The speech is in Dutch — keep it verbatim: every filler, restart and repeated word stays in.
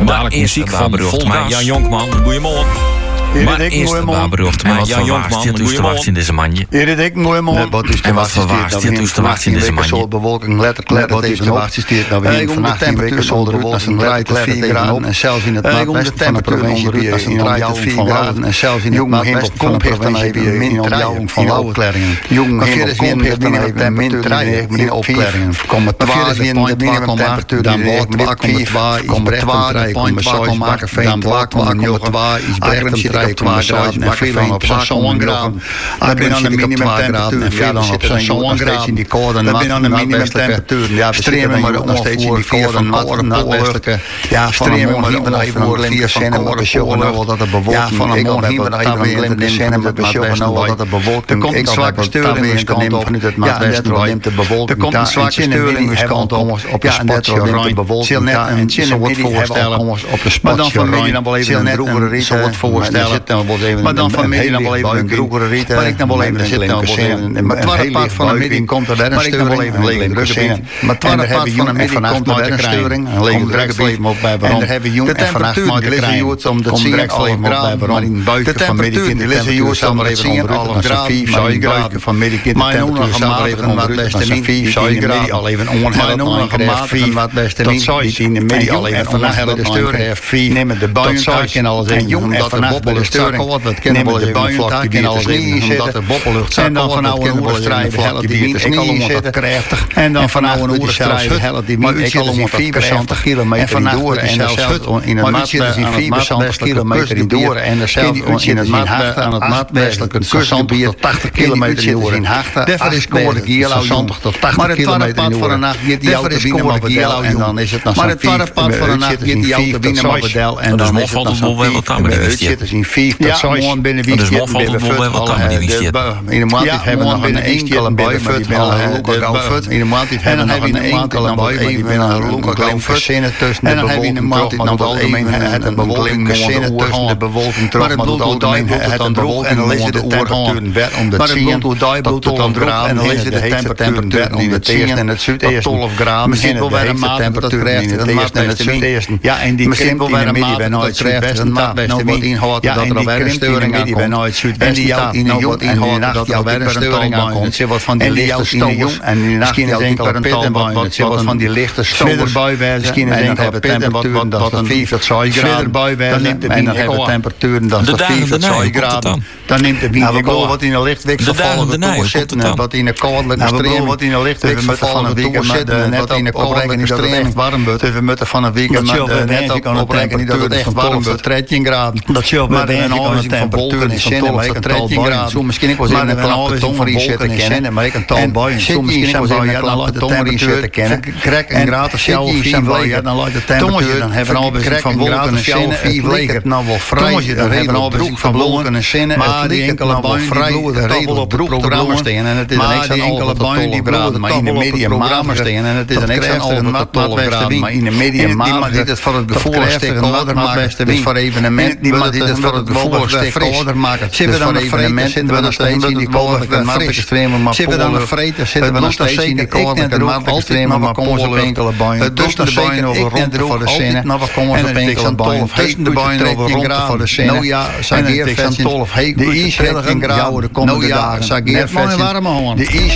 Dadelijk muziek van Volgas. Jan Jonkman, goeiemorgen. Maar eerst de Baberucht. En wat voor waar stilt u te wachten in deze manje? Hier ik mooi man. En wat voor waar stilt u te wachten in deze manje? Bewolking letterlijk wat is te wachten stiert nou weer vannacht in weken zonder bewolking letterlijk vier graden en zelfs in het noordwesten van de provincie weer in omjouwing van Lauwen en zelfs in het noordwesten van de provincie weer in omjouwing van Lauwen. Jong hier is weer de temperatuur min drie min opklaringen. Kom het twaalf in de minimumtemperatuur dan wordt twaalf komma twee is Brechten komma zes maken dan twaalf komma twee is Brechten twee graden en Friesland op zo'n graden. Dan ben je aan de minimumtemperatuur en Friesland op zo'n graden in die koude en ben aan de minimumtemperatuur. Ja, streamen maar nog steeds in die koude en noordwestelijke. Ja, streamen maar nog even voor vier cent met besjogen dat het bewolking. Ja, van een morgen hebben we nog even in de cent met besjogen dat het bewolking. Er komt een zwakke steuring kant op. Ja, en dat neemt de bewolking. Er komt een zwakke steuring kant op. Ja, en dat neemt de bewolking. Ja, en zo wordt voorstellen op de spotje. Maar dan van mij dan wel even een droegere rit. Zo wordt voorstellen. Maar dan van mij dan wel even een droegere rit. Maar ik dan wel even een linker. Maar het part van de midden komt er weer een steuring. Een linker. Maar het part van de midden komt er weer een steuring. Een linker. En dan hebben we jong en vannacht maar de krijgen. Om dat zien alle graden. Maar in buiten van midden in de temperatuur zal maar even onder alle graden. Maar in buiten van midden in de temperatuur zal maar even onder de vier graden. Al even onherend nog een wat beste dat zou in de midden al even vannacht de steuring. Nemen de buien en alles in. Jong en vannacht de steuring. Wat kennen we de buien en alles in. Omdat de boppellucht en dan van oude oerstrijden hellen die niet in zitten. Krachtig. En dan van oude oerstrijden hellen die niet ik al om vierenzestig kilometer door en zelfs in het maatwestelijk vierenzestig kilometer in door en er zelfs in het maatwestelijk aan het maatwestelijke kustgebied tachtig kilometer door in Haagta. Daarvoor is koord hier zestig tot tachtig kilometer door. Daarvoor is koord hier en dan is het nog maar het tweede pad van een nacht die auto binnen model en dan is het nog zo'n vier zitten in vier tot zes binnen wie zit binnen in de maand hebben we nog een enkele bui fut in de maand hebben we nog een enkele bui even een local verzinnen tussen de bewolking terug maar het algemeen het een bewolking verzinnen tussen de bewolking terug maar het algemeen het een bewolking en dan lees je de temperatuur werd om de tien tot twaalf graden en dan lees je de temperatuur om de eerste en het zuideerste twaalf graden misschien wel weer een maand temperatuur in het eerste en het zuideerste ja en die misschien wel weer een maand ben nooit schrijft een maand best wat inhoudt dat er alweer een steuring aankomt en die jou in de jong inhoudt dat er alweer een steuring aankomt en wat van die lichte stowers en die nacht is een per pit en wat wat van die lichte stowers misschien is een per pit en wat dat een vier tot zes graden dan neemt de wind hebben temperaturen dat is vier tot zes graden dan neemt de wind wat in een lichtweg vallen we toe zitten wat in een koudelijke stream wat in een lichtweg vallen we toe zitten net in een koudelijke stream warm wordt we moeten van een weekend net oprekenen dat het echt warm wordt dertien graden dat je maar een aanwijzing van wolken en zinnen maar ik een dertien graden zo misschien ik was in een klap beton zitten kennen maar ik een tal buien zo misschien ik was in een klap beton zitten kennen krek en gratis sjouw vier weken dan laat de temperatuur dan hebben we aanwijzing van wolken en zinnen vier weken nou wel vrij dan hebben we aanwijzing van wolken en zinnen maar die enkele buien vrij redelijk op het programma staan en het is een extra enkele buien die braden maar in de media programma staan en het is een extra maatwestelijk maar in de media maat dit het voor het bevoorstikken ouder maken dit voor evenement die maar dit het voor het bevoorstikken ouder maken zitten dan een evenement zitten we nog steeds in die koude maatextremen maar zitten dan een vreten zitten we nog steeds in die koude maatextremen maar komen op enkele buien het dus nog zeker over rond voor de zinnen en het is een tolf tussen de buien over rond voor de zinnen nou ja sageer vet tolf de ijs graden de komende dagen net warm de ijs